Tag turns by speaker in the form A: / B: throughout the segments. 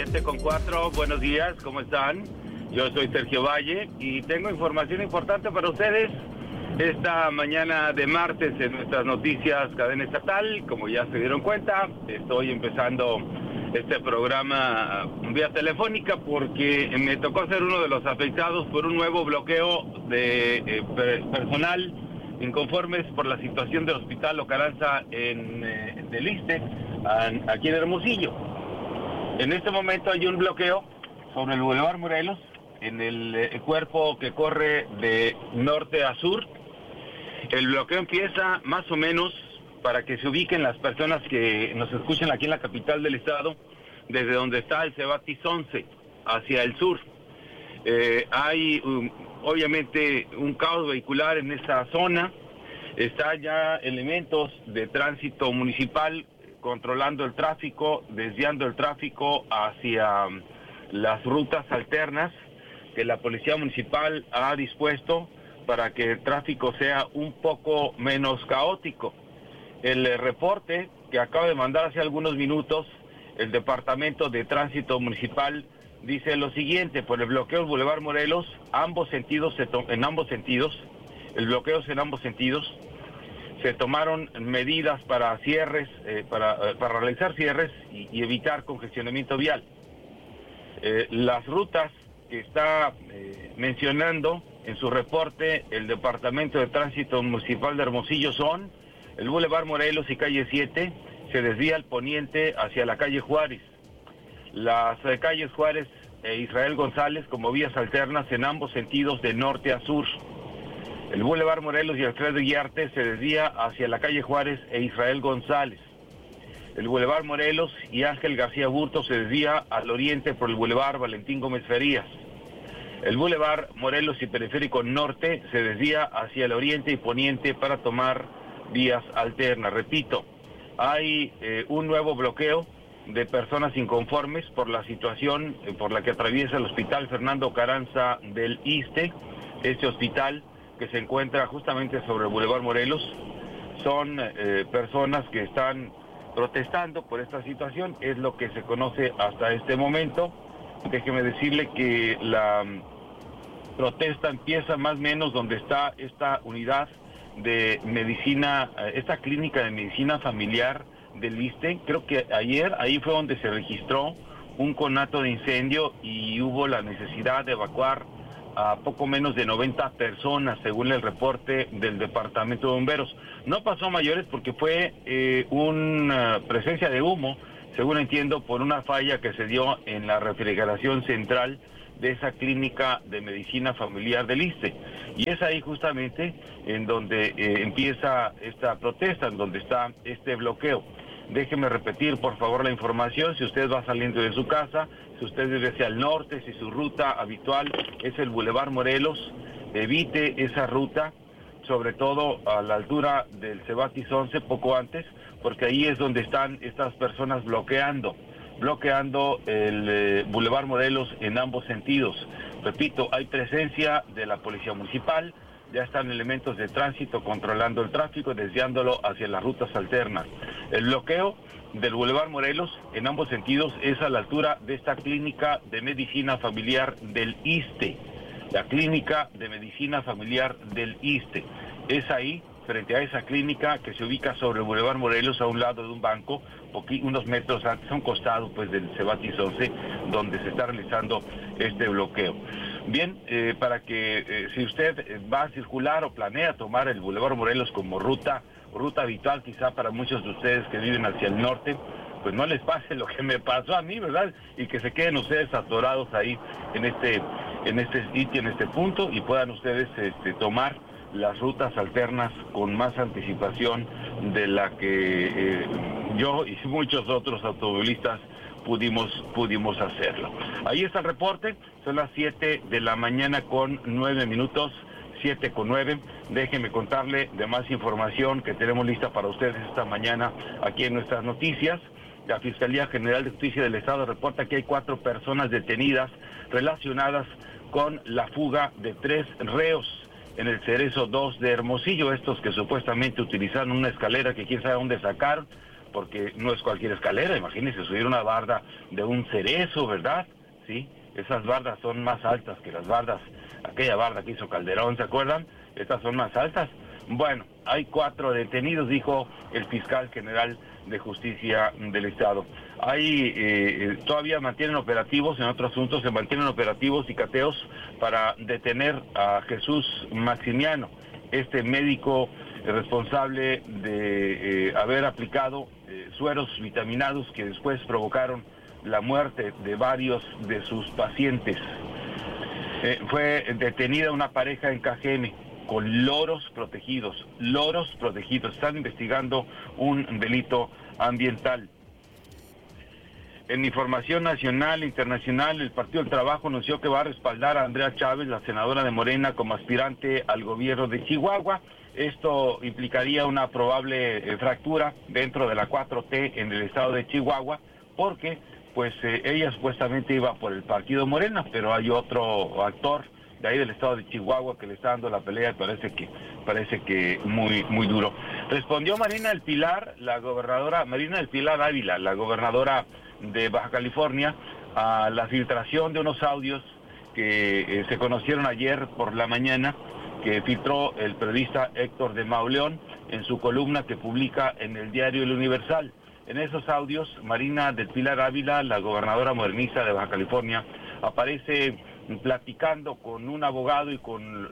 A: 7:04, buenos días, ¿cómo están? Yo soy Sergio Valle y tengo información importante para ustedes esta mañana de martes en nuestras noticias Cadena Estatal. Como ya se dieron cuenta, estoy empezando este programa vía telefónica porque me tocó ser uno de los afectados por un nuevo bloqueo de personal inconformes por la situación del Hospital Ocaranza del Iste, aquí en Hermosillo. En este momento hay un bloqueo sobre el Boulevard Morelos, en el cuerpo que corre de norte a sur. El bloqueo empieza más o menos, para que se ubiquen las personas que nos escuchan aquí en la capital del estado, desde donde está el Cebatis 11 hacia el sur. Hay obviamente un caos vehicular en esta zona. Está ya elementos de tránsito municipal controlando el tráfico, desviando el tráfico hacia las rutas alternas que la Policía Municipal ha dispuesto para que el tráfico sea un poco menos caótico. El reporte que acaba de mandar hace algunos minutos el Departamento de Tránsito Municipal dice lo siguiente: por el bloqueo del Boulevard Morelos, en ambos sentidos, el bloqueo es en ambos sentidos. Se tomaron medidas para cierres, para realizar cierres y evitar congestionamiento vial. Las rutas que está mencionando en su reporte el Departamento de Tránsito Municipal de Hermosillo son el Boulevard Morelos y calle 7, se desvía al poniente hacia la calle Juárez. Las calles Juárez e Israel González como vías alternas en ambos sentidos de norte a sur. El Boulevard Morelos y Alfredo Guiarte se desvía hacia la calle Juárez e Israel González. El Boulevard Morelos y Ángel García Burto se desvía al oriente por el Boulevard Valentín Gómez Farías. El Boulevard Morelos y Periférico Norte se desvía hacia el oriente y poniente para tomar vías alternas. Repito, hay un nuevo bloqueo de personas inconformes por la situación por la que atraviesa el Hospital Fernando Ocaranza del Iste. Este hospital que se encuentra justamente sobre el Boulevard Morelos. Son personas que están protestando por esta situación, es lo que se conoce hasta este momento. Déjeme decirle que la protesta empieza más o menos donde está esta unidad de medicina, esta clínica de medicina familiar del Iste. Creo que ayer ahí fue donde se registró un conato de incendio y hubo la necesidad de evacuar a poco menos de 90 personas, según el reporte del Departamento de Bomberos. No pasó a mayores porque fue una presencia de humo, según entiendo, por una falla que se dio en la refrigeración central de esa clínica de medicina familiar del Iste. Y es ahí justamente en donde empieza esta protesta, en donde está este bloqueo. Déjeme repetir, por favor, la información. Si usted va saliendo de su casa, si usted vive hacia el norte, si su ruta habitual es el Boulevard Morelos, evite esa ruta, sobre todo a la altura del Cebatis 11, poco antes, porque ahí es donde están estas personas bloqueando el Boulevard Morelos en ambos sentidos. Repito, hay presencia de la Policía Municipal, ya están elementos de tránsito controlando el tráfico, desviándolo hacia las rutas alternas. El bloqueo del Boulevard Morelos en ambos sentidos es a la altura de esta clínica de medicina familiar del Iste. La clínica de medicina familiar del Iste. Es ahí, frente a esa clínica que se ubica sobre el Boulevard Morelos, a un lado de un banco, unos metros antes, a un costado pues del Cebatis 11, donde se está realizando este bloqueo. Bien, para que si usted va a circular o planea tomar el Boulevard Morelos como ruta habitual, quizá para muchos de ustedes que viven hacia el norte, pues no les pase lo que me pasó a mí, ¿verdad? Y que se queden ustedes atorados ahí en este sitio, en este punto, y puedan ustedes tomar las rutas alternas con más anticipación de la que yo y muchos otros automovilistas pudimos hacerlo. Ahí está el reporte, son las 7 de la mañana con 9 minutos, 7:09. Déjenme contarle de más información que tenemos lista para ustedes esta mañana aquí en nuestras noticias. La Fiscalía General de Justicia del Estado reporta que hay 4 personas detenidas relacionadas con la fuga de 3 reos en el Cerezo 2 de Hermosillo, estos que supuestamente utilizaron una escalera que quién sabe dónde sacaron porque no es cualquier escalera. Imagínense subir una barda de un cerezo, ¿verdad? Sí, esas bardas son más altas que las bardas, aquella barda que hizo Calderón, ¿se acuerdan? Estas son más altas. Bueno, hay 4 detenidos, dijo el fiscal general de justicia del estado. Todavía mantienen operativos, en otro asunto se mantienen operativos y cateos para detener a Jesús Maximiano, este médico responsable de haber aplicado sueros vitaminados que después provocaron la muerte de varios de sus pacientes. Fue detenida una pareja en Cajeme con loros protegidos. Están investigando un delito ambiental. En información nacional e internacional, el Partido del Trabajo anunció que va a respaldar a Andrea Chávez, la senadora de Morena, como aspirante al gobierno de Chihuahua. Esto implicaría una probable fractura dentro de la 4T en el estado de Chihuahua, porque ella supuestamente iba por el partido Morena, pero hay otro actor de ahí del estado de Chihuahua que le está dando la pelea, y parece que muy duro. Respondió Marina del Pilar Ávila, la gobernadora de Baja California, a la filtración de unos audios que se conocieron ayer por la mañana, que filtró el periodista Héctor de Mauleón en su columna que publica en el diario El Universal. En esos audios, Marina del Pilar Ávila, la gobernadora morenista de Baja California, aparece platicando con un abogado y con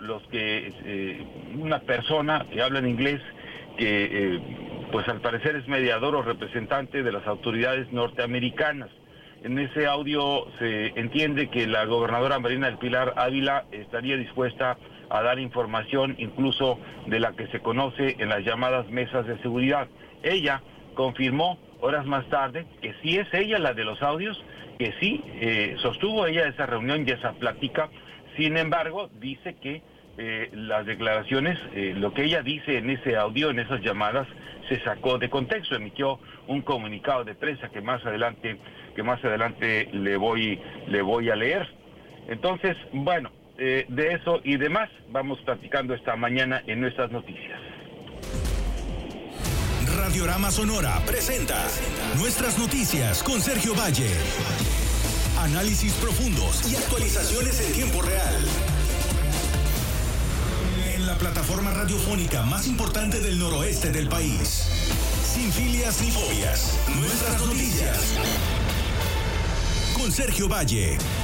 A: una persona que habla en inglés, que pues al parecer es mediador o representante de las autoridades norteamericanas. En ese audio se entiende que la gobernadora Marina del Pilar Ávila estaría dispuesta a dar información incluso de la que se conoce en las llamadas mesas de seguridad. Ella confirmó horas más tarde que sí es ella la de los audios, que sí sostuvo ella esa reunión y esa plática. Sin embargo, dice que las declaraciones, lo que ella dice en ese audio, en esas llamadas, se sacó de contexto. Emitió un comunicado de prensa que más adelante le voy a leer. Entonces, bueno, de eso y demás vamos platicando esta mañana en nuestras noticias.
B: Radiorama Sonora presenta Nuestras Noticias con Sergio Valle. Análisis profundos y actualizaciones en tiempo real. En la plataforma radiofónica más importante del noroeste del país. Sin filias ni fobias. Nuestras Noticias con Sergio Valle.